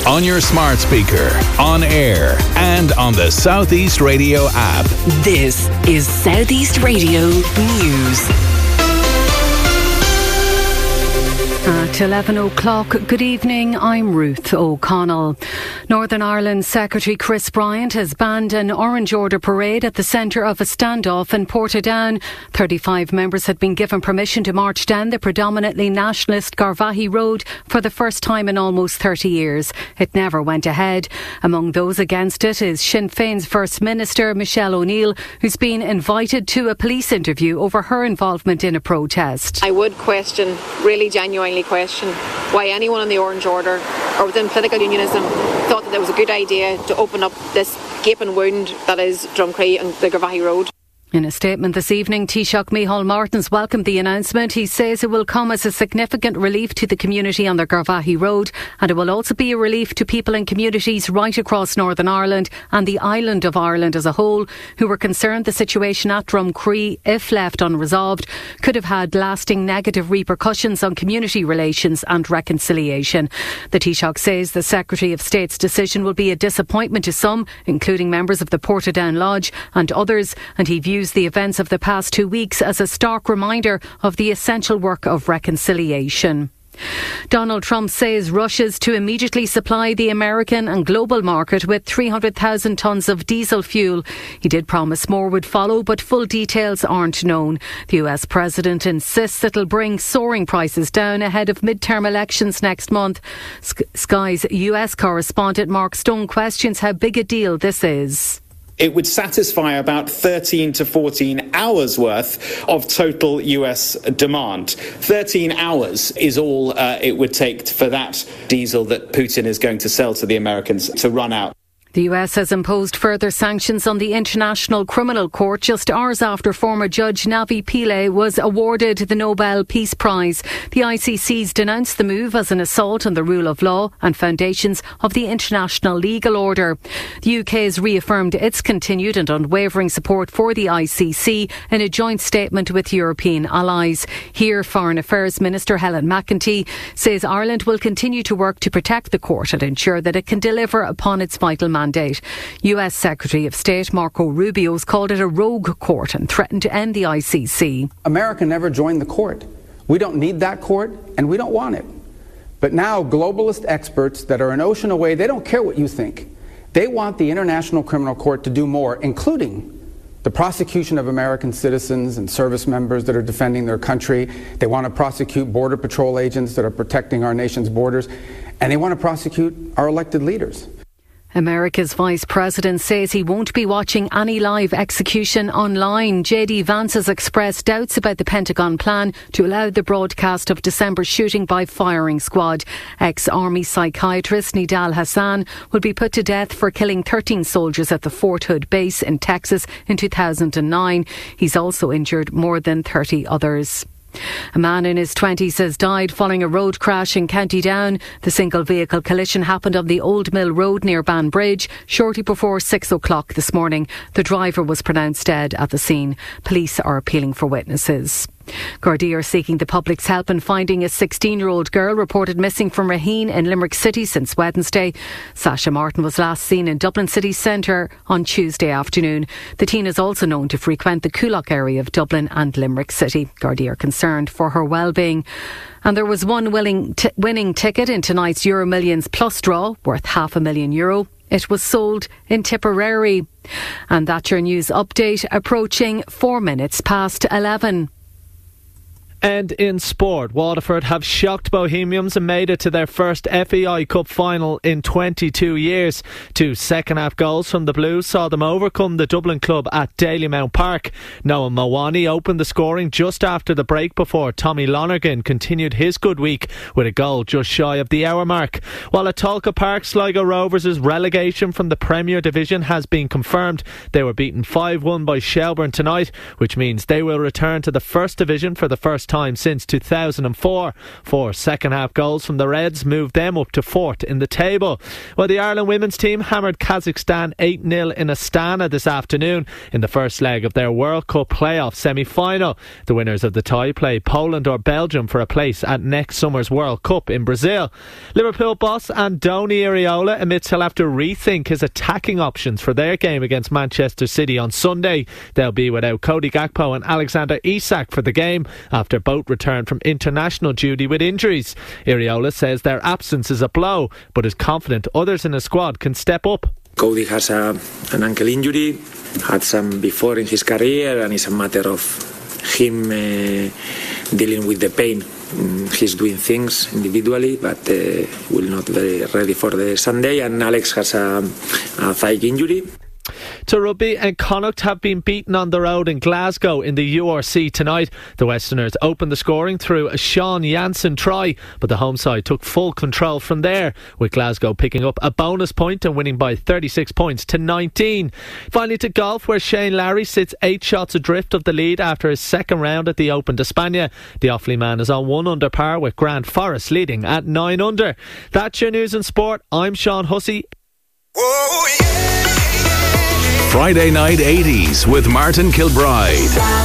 on your smart speaker, on air, and on the Southeast Radio app. This is Southeast Radio News. At 11 o'clock, good evening, I'm Ruth O'Connell. Northern Ireland Secretary Chris Bryant has banned an Orange Order parade at the centre of a standoff in Portadown. 35 members had been given permission to march down the predominantly nationalist Garvaghey Road for the first time in almost 30 years. It never went ahead. Among those against it is Sinn Féin's First Minister Michelle O'Neill, who's been invited to a police interview over her involvement in a protest. I would question, really genuinely question, why anyone in the Orange Order or within political unionism thought that it was a good idea to open up this gaping wound that is Drumcree and the Garvaghey Road. In a statement this evening, Taoiseach Micheál Martins welcomed the announcement. He says it will come as a significant relief to the community on the Garvaghey Road, and it will also be a relief to people in communities right across Northern Ireland and the island of Ireland as a whole who were concerned the situation at Drumcree, if left unresolved, could have had lasting negative repercussions on community relations and reconciliation. The Taoiseach says the Secretary of State's decision will be a disappointment to some, including members of the Portadown Lodge and others, and he views the events of the past 2 weeks as a stark reminder of the essential work of reconciliation. Donald Trump says Russia's to immediately supply the American and global market with 300,000 tonnes of diesel fuel. He did promise more would follow, but full details aren't known. The US president insists it'll bring soaring prices down ahead of midterm elections next month. Sky's US correspondent Mark Stone questions how big a deal this is. It would satisfy about 13 to 14 hours worth of total US demand. 13 hours is all it would take for that diesel that Putin is going to sell to the Americans to run out. The US has imposed further sanctions on the International Criminal Court just hours after former Judge Navi Pillay was awarded the Nobel Peace Prize. The ICC's denounced the move as an assault on the rule of law and foundations of the international legal order. The UK has reaffirmed its continued and unwavering support for the ICC in a joint statement with European allies. Here, Foreign Affairs Minister Helen McEntee says Ireland will continue to work to protect the court and ensure that it can deliver upon its vital mandate. US Secretary of State Marco Rubio's called it a rogue court and threatened to end the ICC. America never joined the court. We don't need that court and we don't want it. But now globalist experts that are an ocean away, they don't care what you think. They want the International Criminal Court to do more, including the prosecution of American citizens and service members that are defending their country. They want to prosecute Border Patrol agents that are protecting our nation's borders. And they want to prosecute our elected leaders. America's Vice President says he won't be watching any live execution online. J.D. Vance has expressed doubts about the Pentagon plan to allow the broadcast of December's shooting by firing squad. Ex-Army psychiatrist Nidal Hassan will be put to death for killing 13 soldiers at the Fort Hood base in Texas in 2009. He's also injured more than 30 others. A man in his 20s has died following a road crash in County Down. The single vehicle collision happened on the Old Mill Road near Banbridge shortly before 6 o'clock this morning. The driver was pronounced dead at the scene. Police are appealing for witnesses. Gardaí are seeking the public's help in finding a 16-year-old girl reported missing from Raheen in Limerick City since Wednesday. Sasha Martin was last seen in Dublin city centre on Tuesday afternoon. The teen is also known to frequent the Coolock area of Dublin and Limerick City. Gardaí are concerned for her well-being. And there was one winning ticket in tonight's Euro Millions Plus draw worth €500,000. It was sold in Tipperary. And that's your news update, approaching 4 minutes past 11. And in sport, Waterford have shocked Bohemians and made it to their first FAI Cup final in 22 years. 2 second-half goals from the Blues saw them overcome the Dublin club at Dalymount Park. Noah Mawani opened the scoring just after the break before Tommy Lonergan continued his good week with a goal just shy of the hour mark. While at Talca Park, Sligo Rovers' relegation from the Premier Division has been confirmed. They were beaten 5-1 by Shelbourne tonight, which means they will return to the First Division for the first first time since 2004. 4 second-half goals from the Reds moved them up to 4th in the table. Well, the Ireland women's team hammered Kazakhstan 8-0 in Astana this afternoon in the first leg of their World Cup playoff semi-final. The winners of the tie play Poland or Belgium for a place at next summer's World Cup in Brazil. Liverpool boss Andoni Iraola admits he'll have to rethink his attacking options for their game against Manchester City on Sunday. They'll be without Cody Gakpo and Alexander Isak for the game after both returned from international duty with injuries. Iraola says their absence is a blow, but is confident others in the squad can step up. Cody has an ankle injury, had some before in his career, and it's a matter of him dealing with the pain. He's doing things individually, but will not be ready for the Sunday. And Alex has a thigh injury. To rugby, and Connacht have been beaten on the road in Glasgow in the URC tonight. The Westerners opened the scoring through a Sean Jansen try, but the home side took full control from there, with Glasgow picking up a bonus point and winning by 36 points to 19. Finally to golf, where Shane Lowry sits 8 shots adrift of the lead after his second round at the Open d'Espagne. The Offaly man is on 1 under par, with Grant Forrest leading at 9 under. That's your news and sport. I'm Sean Hussey. Friday Night 80s with Martin Kilbride.